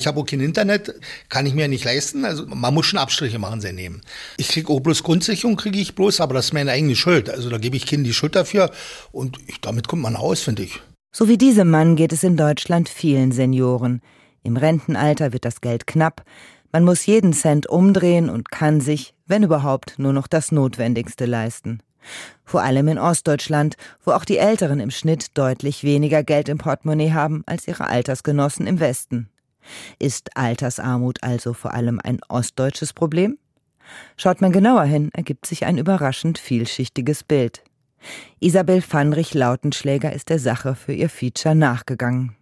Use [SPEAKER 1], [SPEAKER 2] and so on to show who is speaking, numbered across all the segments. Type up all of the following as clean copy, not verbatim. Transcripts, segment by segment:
[SPEAKER 1] Ich habe auch kein Internet, kann ich mir nicht leisten. Also man muss schon Abstriche machen, sehr nehmen. Ich kriege auch bloß Grundsicherung, aber das ist meine eigene Schuld. Also da gebe ich Kindern die Schuld dafür und damit kommt man aus, finde ich.
[SPEAKER 2] So wie diesem Mann geht es in Deutschland vielen Senioren. Im Rentenalter wird das Geld knapp. Man muss jeden Cent umdrehen und kann sich, wenn überhaupt, nur noch das Notwendigste leisten. Vor allem in Ostdeutschland, wo auch die Älteren im Schnitt deutlich weniger Geld im Portemonnaie haben als ihre Altersgenossen im Westen. Ist Altersarmut also vor allem ein ostdeutsches Problem? Schaut man genauer hin, ergibt sich ein überraschend vielschichtiges Bild. Isabel Pfannrich-Lautenschläger ist der Sache für ihr Feature nachgegangen.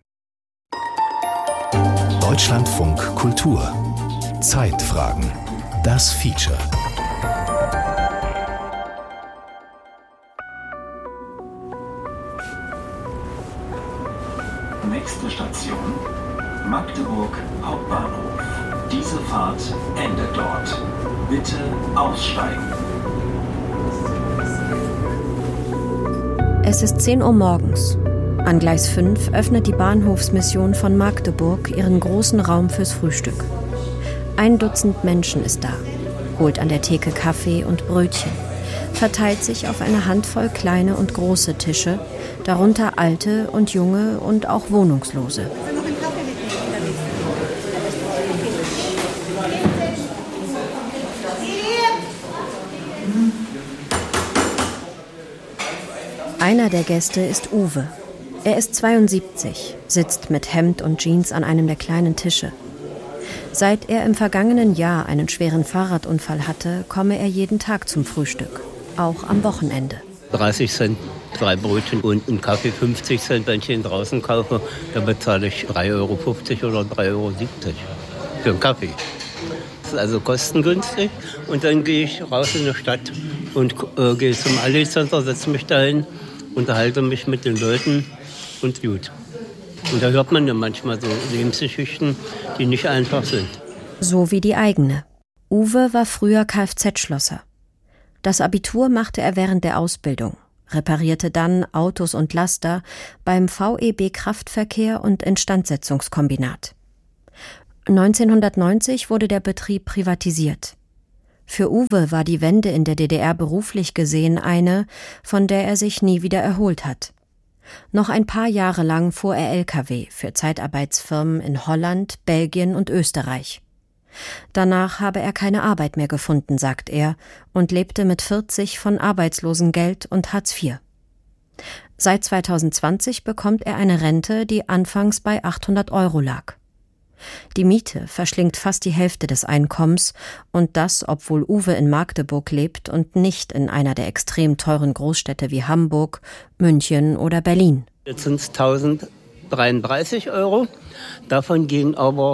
[SPEAKER 3] Deutschlandfunk Kultur. Zeitfragen. Das Feature.
[SPEAKER 4] Nächste Station: Magdeburg Hauptbahnhof. Diese Fahrt endet dort. Bitte aussteigen.
[SPEAKER 5] Es ist 10 Uhr morgens. An Gleis 5 öffnet die Bahnhofsmission von Magdeburg ihren großen Raum fürs Frühstück. 1 Dutzend Menschen ist da, holt an der Theke Kaffee und Brötchen, verteilt sich auf eine Handvoll kleine und große Tische, darunter alte und junge und auch Wohnungslose. Einer der Gäste ist Uwe. Er ist 72, sitzt mit Hemd und Jeans an einem der kleinen Tische. Seit er im vergangenen Jahr einen schweren Fahrradunfall hatte, komme er jeden Tag zum Frühstück, auch am Wochenende.
[SPEAKER 6] 30 Cent, 3 Brötchen und einen Kaffee, 50 Cent, wenn ich ihn draußen kaufe, da bezahle ich 3,50 € oder 3,70 € für einen Kaffee. Das ist also kostengünstig. Und dann gehe ich raus in die Stadt und gehe zum Aldi Center, setze mich dahin, unterhalte mich mit den Leuten und gut. Und da hört man ja manchmal so Lebensgeschichten, die nicht einfach sind.
[SPEAKER 5] So wie die eigene. Uwe war früher Kfz-Schlosser. Das Abitur machte er während der Ausbildung, reparierte dann Autos und Laster beim VEB Kraftverkehr und Instandsetzungskombinat. 1990 wurde der Betrieb privatisiert. Für Uwe war die Wende in der DDR beruflich gesehen eine, von der er sich nie wieder erholt hat. Noch ein paar Jahre lang fuhr er Lkw für Zeitarbeitsfirmen in Holland, Belgien und Österreich. Danach habe er keine Arbeit mehr gefunden, sagt er, und lebte mit 40 von Arbeitslosengeld und Hartz IV. Seit 2020 bekommt er eine Rente, die anfangs bei 800 € lag. Die Miete verschlingt fast die Hälfte des Einkommens und das, obwohl Uwe in Magdeburg lebt und nicht in einer der extrem teuren Großstädte wie Hamburg, München oder Berlin.
[SPEAKER 6] Jetzt sind es 1033 €. Davon gehen aber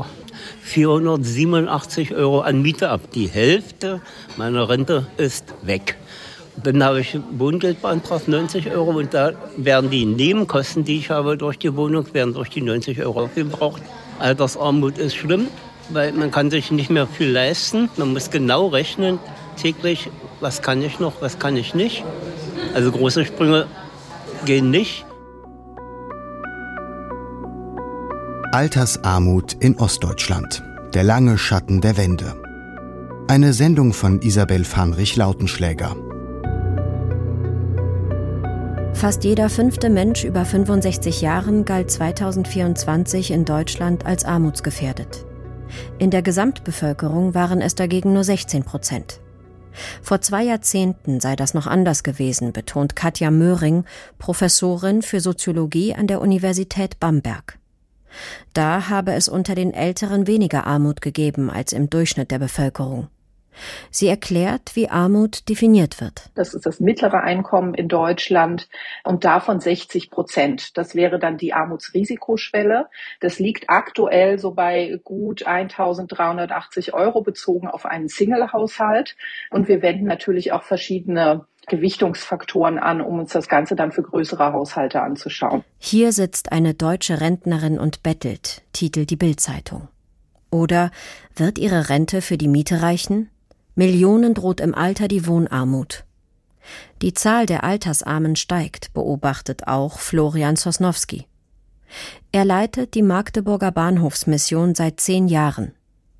[SPEAKER 6] 487 € an Miete ab. Die Hälfte meiner Rente ist weg. Dann habe ich Wohngeld beantragt, 90 € und da werden die Nebenkosten, die ich habe durch die Wohnung, werden durch die 90 € aufgebraucht. Altersarmut ist schlimm, weil man kann sich nicht mehr viel leisten. Man muss genau rechnen, täglich, was kann ich noch, was kann ich nicht. Also große Sprünge gehen nicht.
[SPEAKER 3] Altersarmut in Ostdeutschland. Der lange Schatten der Wende. Eine Sendung von Isabel Pfannrich-Lautenschläger.
[SPEAKER 5] Fast jeder 5. Mensch über 65 Jahren galt 2024 in Deutschland als armutsgefährdet. In der Gesamtbevölkerung waren es dagegen nur 16%. Vor 2 Jahrzehnten sei das noch anders gewesen, betont Katja Möhring, Professorin für Soziologie an der Universität Bamberg. Da habe es unter den Älteren weniger Armut gegeben als im Durchschnitt der Bevölkerung. Sie erklärt, wie Armut definiert wird.
[SPEAKER 7] Das ist das mittlere Einkommen in Deutschland und davon 60%. Das wäre dann die Armutsrisikoschwelle. Das liegt aktuell so bei gut 1.380 € bezogen auf einen Single-Haushalt. Und wir wenden natürlich auch verschiedene Gewichtungsfaktoren an, um uns das Ganze dann für größere Haushalte anzuschauen.
[SPEAKER 5] Hier sitzt eine deutsche Rentnerin und bettelt, titelt die Bild-Zeitung. Oder wird ihre Rente für die Miete reichen? Millionen droht im Alter die Wohnarmut. Die Zahl der Altersarmen steigt, beobachtet auch Florian Sosnowski. Er leitet die Magdeburger Bahnhofsmission seit 10 Jahren.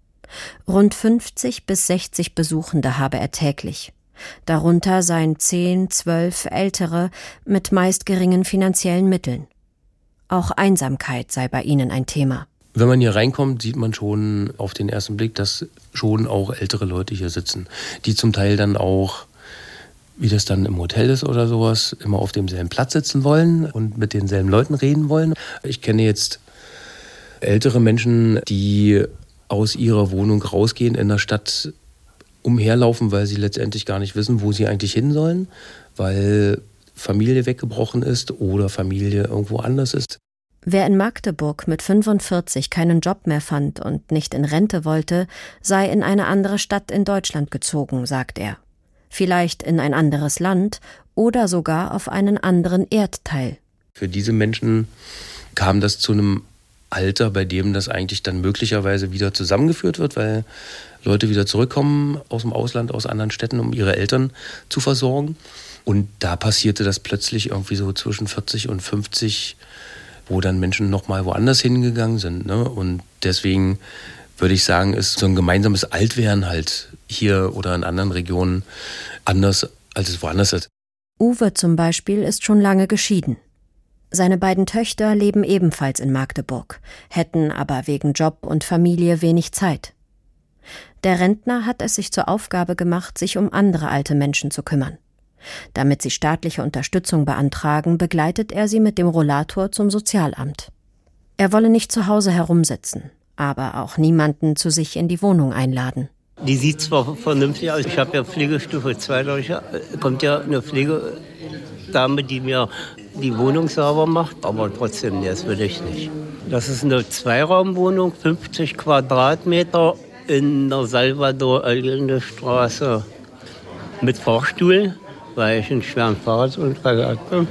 [SPEAKER 5] Rund 50 bis 60 Besuchende habe er täglich. Darunter seien 10, 12 Ältere mit meist geringen finanziellen Mitteln. Auch Einsamkeit sei bei ihnen ein Thema.
[SPEAKER 8] Wenn man hier reinkommt, sieht man schon auf den ersten Blick, dass schon auch ältere Leute hier sitzen, die zum Teil dann auch, wie das dann im Hotel ist oder sowas, immer auf demselben Platz sitzen wollen und mit denselben Leuten reden wollen. Ich kenne jetzt ältere Menschen, die aus ihrer Wohnung rausgehen, in der Stadt umherlaufen, weil sie letztendlich gar nicht wissen, wo sie eigentlich hin sollen, weil Familie weggebrochen ist oder Familie irgendwo anders ist.
[SPEAKER 5] Wer in Magdeburg mit 45 keinen Job mehr fand und nicht in Rente wollte, sei in eine andere Stadt in Deutschland gezogen, sagt er. Vielleicht in ein anderes Land oder sogar auf einen anderen Erdteil.
[SPEAKER 8] Für diese Menschen kam das zu einem Alter, bei dem das eigentlich dann möglicherweise wieder zusammengeführt wird, weil Leute wieder zurückkommen aus dem Ausland, aus anderen Städten, um ihre Eltern zu versorgen. Und da passierte das plötzlich irgendwie so zwischen 40 und 50, wo dann Menschen nochmal woanders hingegangen sind. Ne? Und deswegen würde ich sagen, ist so ein gemeinsames Altwerden halt hier oder in anderen Regionen anders, als es woanders ist.
[SPEAKER 5] Uwe zum Beispiel ist schon lange geschieden. Seine beiden Töchter leben ebenfalls in Magdeburg, hätten aber wegen Job und Familie wenig Zeit. Der Rentner hat es sich zur Aufgabe gemacht, sich um andere alte Menschen zu kümmern. Damit sie staatliche Unterstützung beantragen, begleitet er sie mit dem Rollator zum Sozialamt. Er wolle nicht zu Hause herumsitzen, aber auch niemanden zu sich in die Wohnung einladen.
[SPEAKER 6] Die sieht zwar vernünftig aus, ich habe ja Pflegestufe 2, kommt ja eine Pflegedame, die mir die Wohnung sauber macht, aber trotzdem, das will ich nicht. Das ist eine Zweiraumwohnung, 50 Quadratmeter in der Salvador-Allende-Straße mit Fahrstuhl, weil ich einen schweren Fahrradunfall hatte.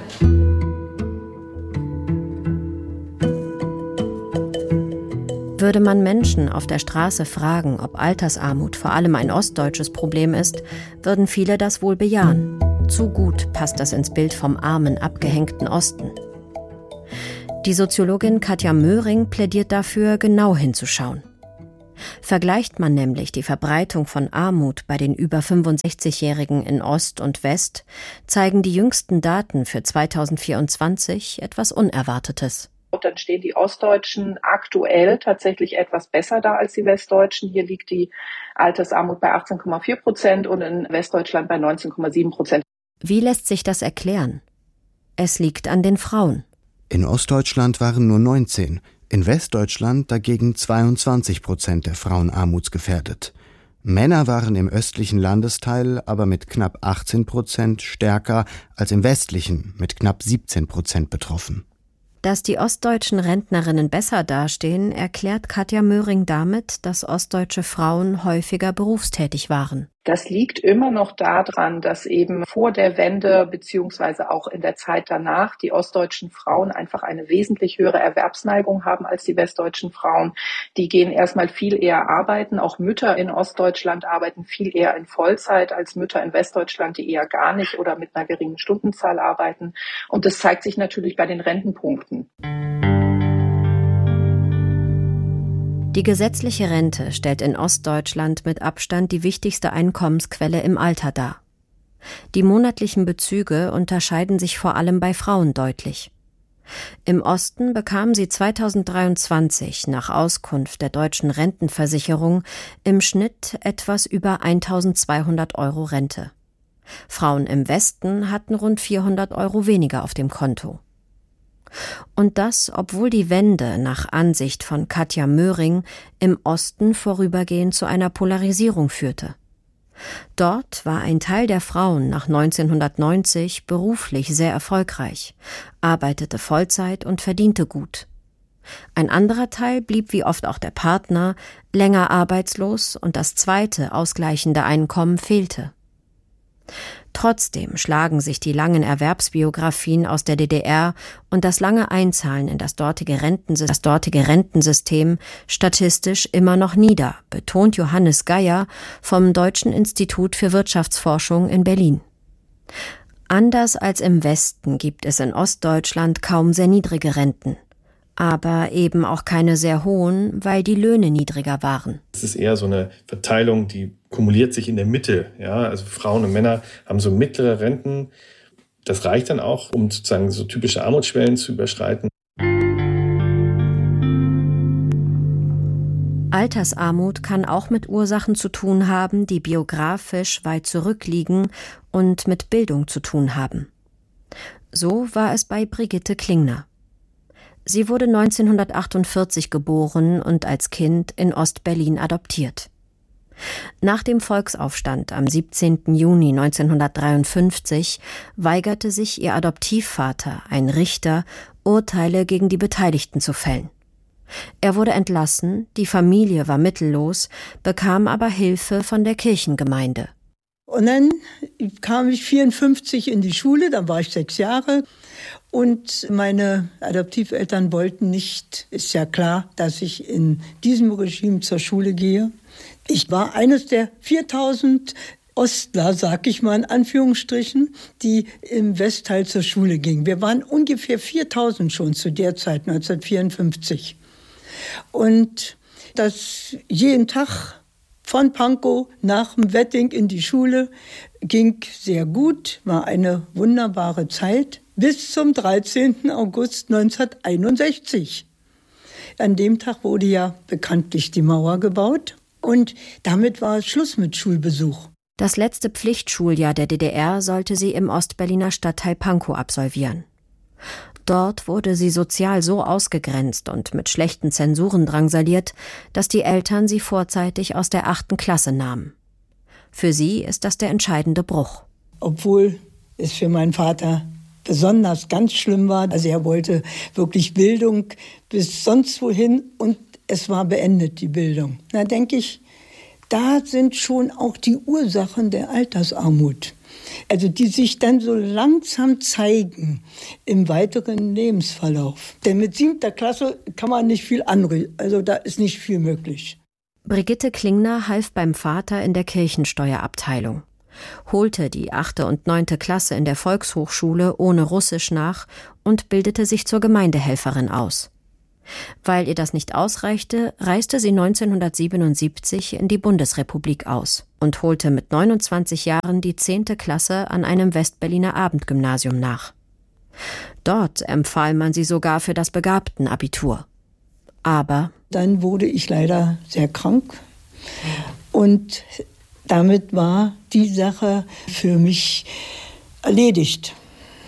[SPEAKER 5] Würde man Menschen auf der Straße fragen, ob Altersarmut vor allem ein ostdeutsches Problem ist, würden viele das wohl bejahen. Zu gut passt das ins Bild vom armen, abgehängten Osten. Die Soziologin Katja Möhring plädiert dafür, genau hinzuschauen. Vergleicht man nämlich die Verbreitung von Armut bei den über 65-Jährigen in Ost und West, zeigen die jüngsten Daten für 2024 etwas Unerwartetes.
[SPEAKER 7] Dann stehen die Ostdeutschen aktuell tatsächlich etwas besser da als die Westdeutschen. Hier liegt die Altersarmut bei 18,4% und in Westdeutschland bei 19,7%.
[SPEAKER 5] Wie lässt sich das erklären? Es liegt an den Frauen.
[SPEAKER 3] In Ostdeutschland waren nur 19, in Westdeutschland dagegen 22% der Frauen armutsgefährdet. Männer waren im östlichen Landesteil aber mit knapp 18% stärker als im westlichen mit knapp 17% betroffen.
[SPEAKER 5] Dass die ostdeutschen Rentnerinnen besser dastehen, erklärt Katja Möhring damit, dass ostdeutsche Frauen häufiger berufstätig waren.
[SPEAKER 7] Das liegt immer noch daran, dass eben vor der Wende beziehungsweise auch in der Zeit danach die ostdeutschen Frauen einfach eine wesentlich höhere Erwerbsneigung haben als die westdeutschen Frauen. Die gehen erstmal viel eher arbeiten. Auch Mütter in Ostdeutschland arbeiten viel eher in Vollzeit als Mütter in Westdeutschland, die eher gar nicht oder mit einer geringen Stundenzahl arbeiten. Und das zeigt sich natürlich bei den Rentenpunkten.
[SPEAKER 5] Die gesetzliche Rente stellt in Ostdeutschland mit Abstand die wichtigste Einkommensquelle im Alter dar. Die monatlichen Bezüge unterscheiden sich vor allem bei Frauen deutlich. Im Osten bekamen sie 2023 nach Auskunft der Deutschen Rentenversicherung im Schnitt etwas über 1.200 € Rente. Frauen im Westen hatten rund 400 € weniger auf dem Konto. Und das, obwohl die Wende nach Ansicht von Katja Möhring im Osten vorübergehend zu einer Polarisierung führte. Dort war ein Teil der Frauen nach 1990 beruflich sehr erfolgreich, arbeitete Vollzeit und verdiente gut. Ein anderer Teil blieb wie oft auch der Partner länger arbeitslos und das zweite ausgleichende Einkommen fehlte. Trotzdem schlagen sich die langen Erwerbsbiografien aus der DDR und das lange Einzahlen in das dortige Rentensystem statistisch immer noch nieder, betont Johannes Geier vom Deutschen Institut für Wirtschaftsforschung in Berlin. Anders als im Westen gibt es in Ostdeutschland kaum sehr niedrige Renten. Aber eben auch keine sehr hohen, weil die Löhne niedriger waren.
[SPEAKER 9] Es ist eher so eine Verteilung, die kumuliert sich in der Mitte. Ja? Also Frauen und Männer haben so mittlere Renten. Das reicht dann auch, um sozusagen so typische Armutsschwellen zu überschreiten.
[SPEAKER 5] Altersarmut kann auch mit Ursachen zu tun haben, die biografisch weit zurückliegen und mit Bildung zu tun haben. So war es bei Brigitte Klingner. Sie wurde 1948 geboren und als Kind in Ost-Berlin adoptiert. Nach dem Volksaufstand am 17. Juni 1953 weigerte sich ihr Adoptivvater, ein Richter, Urteile gegen die Beteiligten zu fällen. Er wurde entlassen, die Familie war mittellos, bekam aber Hilfe von der Kirchengemeinde.
[SPEAKER 10] Und dann kam ich 1954 in die Schule, dann war ich 6 Jahre. Und meine Adoptiveltern wollten nicht, ist ja klar, dass ich in diesem Regime zur Schule gehe. Ich war eines der 4000 Ostler, sag ich mal in Anführungsstrichen, die im Westteil zur Schule gingen. Wir waren ungefähr 4000 schon zu der Zeit, 1954. Und das jeden Tag von Pankow nach dem Wedding in die Schule ging sehr gut, war eine wunderbare Zeit bis zum 13. August 1961. An dem Tag wurde ja bekanntlich die Mauer gebaut und damit war Schluss mit Schulbesuch.
[SPEAKER 5] Das letzte Pflichtschuljahr der DDR sollte sie im Ostberliner Stadtteil Pankow absolvieren. Dort wurde sie sozial so ausgegrenzt und mit schlechten Zensuren drangsaliert, dass die Eltern sie vorzeitig aus der 8. Klasse nahmen. Für sie ist das der entscheidende Bruch.
[SPEAKER 10] Obwohl es für meinen Vater besonders ganz schlimm war. Also er wollte wirklich Bildung bis sonst wohin und es war beendet, die Bildung. Da denke ich, da sind schon auch die Ursachen der Altersarmut. Also die sich dann so langsam zeigen im weiteren Lebensverlauf. Denn mit 7. Klasse kann man nicht viel anreden, also da ist nicht viel möglich.
[SPEAKER 5] Brigitte Klingner half beim Vater in der Kirchensteuerabteilung, holte die 8. und 9. Klasse in der Volkshochschule ohne Russisch nach und bildete sich zur Gemeindehelferin aus. Weil ihr das nicht ausreichte, reiste sie 1977 in die Bundesrepublik aus und holte mit 29 Jahren die 10. Klasse an einem Westberliner Abendgymnasium nach. Dort empfahl man sie sogar für das Begabtenabitur. Aber
[SPEAKER 10] dann wurde ich leider sehr krank und damit war die Sache für mich erledigt.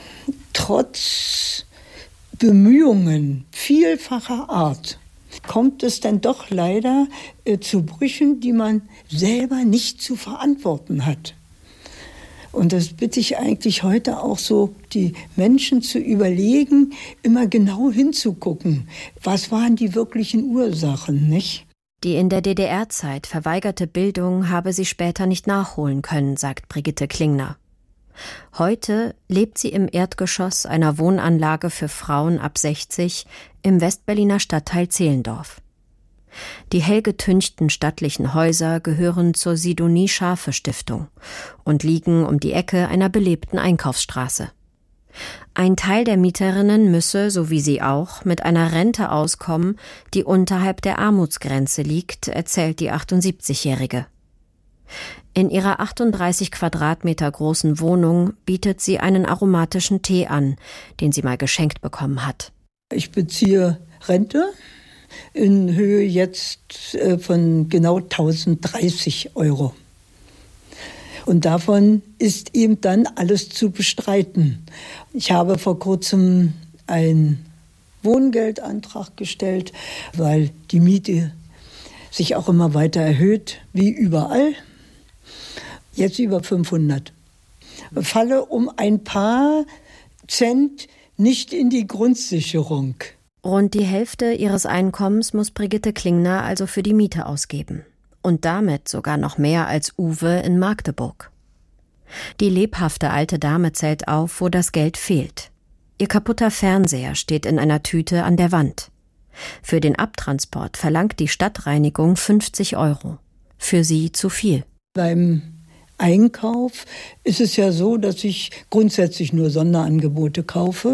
[SPEAKER 10] Trotz Bemühungen vielfacher Art kommt es dann doch leider zu Brüchen, die man selber nicht zu verantworten hat. Und das bitte ich eigentlich heute auch so, die Menschen zu überlegen, immer genau hinzugucken. Was waren die wirklichen Ursachen, nicht?
[SPEAKER 5] Die in der DDR-Zeit verweigerte Bildung habe sie später nicht nachholen können, sagt Brigitte Klingner. Heute lebt sie im Erdgeschoss einer Wohnanlage für Frauen ab 60 im Westberliner Stadtteil Zehlendorf. Die hell getünchten stattlichen Häuser gehören zur Sidonie-Schafe-Stiftung und liegen um die Ecke einer belebten Einkaufsstraße. Ein Teil der Mieterinnen müsse, so wie sie auch, mit einer Rente auskommen, die unterhalb der Armutsgrenze liegt, erzählt die 78-Jährige. In ihrer 38 Quadratmeter großen Wohnung bietet sie einen aromatischen Tee an, den sie mal geschenkt bekommen hat.
[SPEAKER 10] Ich beziehe Rente in Höhe jetzt von genau 1030 €. Und davon ist eben dann alles zu bestreiten. Ich habe vor kurzem einen Wohngeldantrag gestellt, weil die Miete sich auch immer weiter erhöht, wie überall. Jetzt über 500. Falle um ein paar Cent nicht in die Grundsicherung.
[SPEAKER 5] Rund die Hälfte ihres Einkommens muss Brigitte Klingner also für die Miete ausgeben. Und damit sogar noch mehr als Uwe in Magdeburg. Die lebhafte alte Dame zählt auf, wo das Geld fehlt. Ihr kaputter Fernseher steht in einer Tüte an der Wand. Für den Abtransport verlangt die Stadtreinigung 50 €. Für sie zu viel.
[SPEAKER 10] Beim Einkauf ist es ja so, dass ich grundsätzlich nur Sonderangebote kaufe.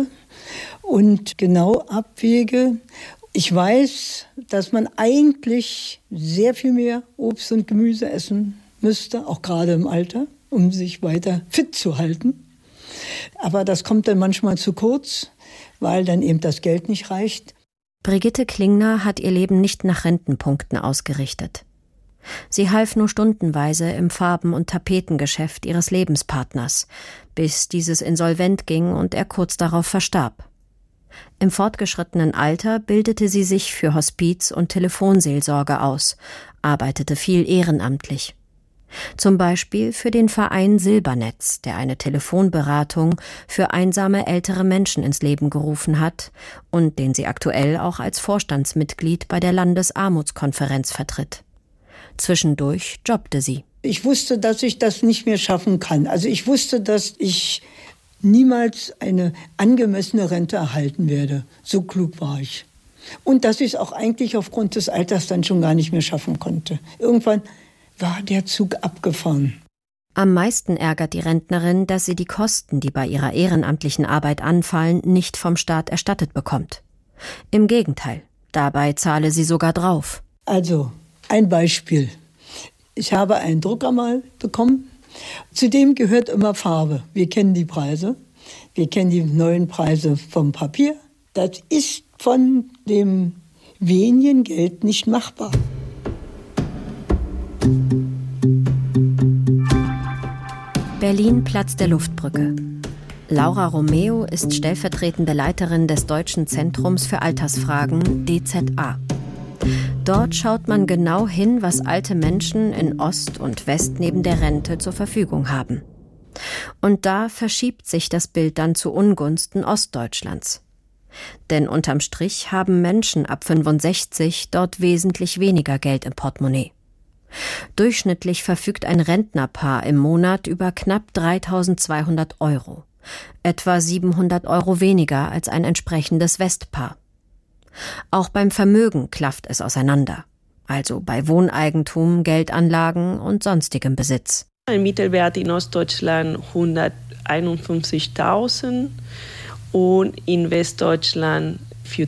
[SPEAKER 10] und genau abwäge. Ich weiß, dass man eigentlich sehr viel mehr Obst und Gemüse essen müsste, auch gerade im Alter, um sich weiter fit zu halten. Aber das kommt dann manchmal zu kurz, weil dann eben das Geld nicht reicht.
[SPEAKER 5] Brigitte Klingner hat ihr Leben nicht nach Rentenpunkten ausgerichtet. Sie half nur stundenweise im Farben- und Tapetengeschäft ihres Lebenspartners, bis dieses insolvent ging und er kurz darauf verstarb. Im fortgeschrittenen Alter bildete sie sich für Hospiz- und Telefonseelsorge aus, arbeitete viel ehrenamtlich. Zum Beispiel für den Verein Silbernetz, der eine Telefonberatung für einsame ältere Menschen ins Leben gerufen hat und den sie aktuell auch als Vorstandsmitglied bei der Landesarmutskonferenz vertritt. Zwischendurch jobbte sie.
[SPEAKER 10] Ich wusste, dass ich das nicht mehr schaffen kann. Also ich wusste, dass ich niemals eine angemessene Rente erhalten werde. So klug war ich. Und dass ich es auch eigentlich aufgrund des Alters dann schon gar nicht mehr schaffen konnte. Irgendwann war der Zug abgefahren.
[SPEAKER 5] Am meisten ärgert die Rentnerin, dass sie die Kosten, die bei ihrer ehrenamtlichen Arbeit anfallen, nicht vom Staat erstattet bekommt. Im Gegenteil, dabei zahle sie sogar drauf.
[SPEAKER 10] Also, ein Beispiel. Ich habe einen Drucker mal bekommen. Zu dem gehört immer Farbe. Wir kennen die Preise. Wir kennen die neuen Preise vom Papier. Das ist von dem wenigen Geld nicht machbar.
[SPEAKER 5] Berlin, Platz der Luftbrücke. Laura Romeo ist stellvertretende Leiterin des Deutschen Zentrums für Altersfragen, DZA. Dort schaut man genau hin, was alte Menschen in Ost und West neben der Rente zur Verfügung haben. Und da verschiebt sich das Bild dann zu Ungunsten Ostdeutschlands. Denn unterm Strich haben Menschen ab 65 dort wesentlich weniger Geld im Portemonnaie. Durchschnittlich verfügt ein Rentnerpaar im Monat über knapp 3.200 €, etwa 700 € weniger als ein entsprechendes Westpaar. Auch beim Vermögen klafft es auseinander, also bei Wohneigentum, Geldanlagen und sonstigem Besitz.
[SPEAKER 11] Ein Mittelwert in Ostdeutschland 151.000 und in Westdeutschland für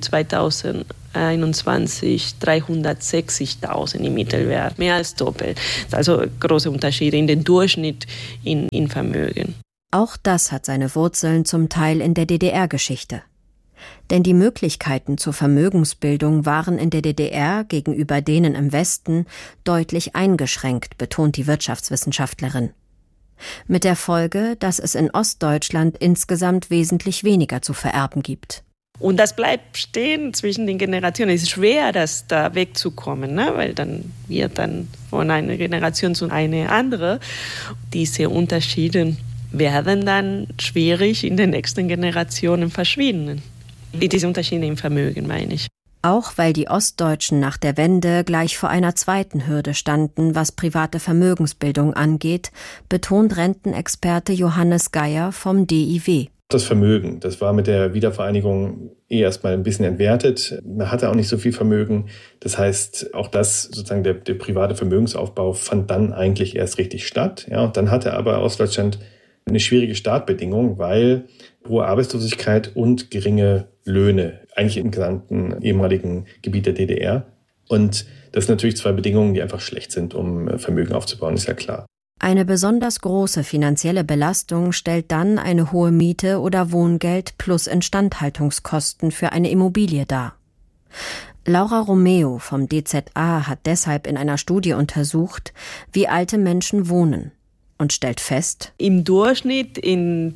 [SPEAKER 11] 2021 360.000 im Mittelwert, mehr als doppelt. Also große Unterschiede in den Durchschnitt in Vermögen.
[SPEAKER 5] Auch das hat seine Wurzeln zum Teil in der DDR-Geschichte. Denn die Möglichkeiten zur Vermögensbildung waren in der DDR gegenüber denen im Westen deutlich eingeschränkt, betont die Wirtschaftswissenschaftlerin. Mit der Folge, dass es in Ostdeutschland insgesamt wesentlich weniger zu vererben gibt.
[SPEAKER 11] Und das bleibt stehen zwischen den Generationen. Es ist schwer, das da wegzukommen, ne? Weil dann wird dann von einer Generation zu einer andere. Diese Unterschiede werden dann schwierig in den nächsten Generationen verschwinden. Diese Unterschiede im Vermögen, meine ich.
[SPEAKER 5] Auch weil die Ostdeutschen nach der Wende gleich vor einer zweiten Hürde standen, was private Vermögensbildung angeht, betont Rentenexperte Johannes Geier vom DIW.
[SPEAKER 9] Das Vermögen, das war mit der Wiedervereinigung erstmal ein bisschen entwertet. Man hatte auch nicht so viel Vermögen. Das heißt, auch das sozusagen der private Vermögensaufbau fand dann eigentlich erst richtig statt. Ja, und dann hatte aber Ostdeutschland eine schwierige Startbedingung, weil hohe Arbeitslosigkeit und geringe Löhne, eigentlich im gesamten ehemaligen Gebiet der DDR. Und das sind natürlich zwei Bedingungen, die einfach schlecht sind, um Vermögen aufzubauen, ist ja klar.
[SPEAKER 5] Eine besonders große finanzielle Belastung stellt dann eine hohe Miete oder Wohngeld plus Instandhaltungskosten für eine Immobilie dar. Laura Romeo vom DZA hat deshalb in einer Studie untersucht, wie alte Menschen wohnen und stellt fest:
[SPEAKER 11] Im Durchschnitt in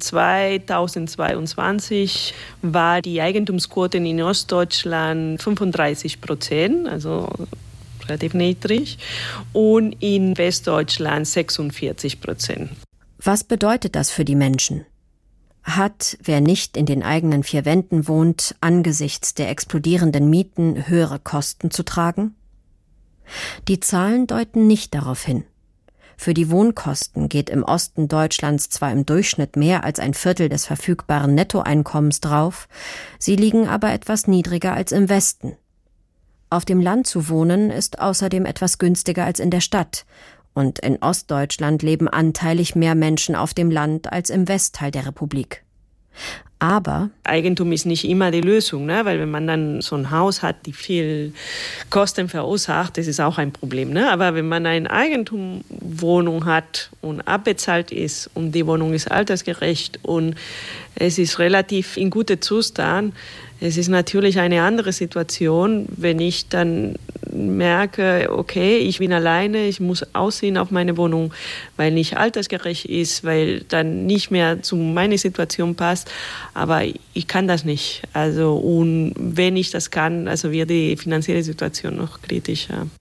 [SPEAKER 11] 2022 war die Eigentumsquote in Ostdeutschland 35%, also relativ niedrig, und in Westdeutschland 46%.
[SPEAKER 5] Was bedeutet das für die Menschen? Hat, wer nicht in den eigenen vier Wänden wohnt, angesichts der explodierenden Mieten höhere Kosten zu tragen? Die Zahlen deuten nicht darauf hin. Für die Wohnkosten geht im Osten Deutschlands zwar im Durchschnitt mehr als ein Viertel des verfügbaren Nettoeinkommens drauf, sie liegen aber etwas niedriger als im Westen. Auf dem Land zu wohnen ist außerdem etwas günstiger als in der Stadt, und in Ostdeutschland leben anteilig mehr Menschen auf dem Land als im Westteil der Republik. Aber
[SPEAKER 11] Eigentum ist nicht immer die Lösung, ne? Weil wenn man dann so ein Haus hat, die viel Kosten verursacht, das ist auch ein Problem. Ne? Aber wenn man eine Eigentumswohnung hat und abbezahlt ist und die Wohnung ist altersgerecht und es ist relativ in gutem Zustand, es ist natürlich eine andere Situation, wenn ich dann merke, okay, ich bin alleine, ich muss ausziehen auf meine Wohnung, weil nicht altersgerecht ist, weil dann nicht mehr zu meiner Situation passt. Aber ich kann das nicht. Also, und wenn ich das kann, also wird die finanzielle Situation noch kritischer.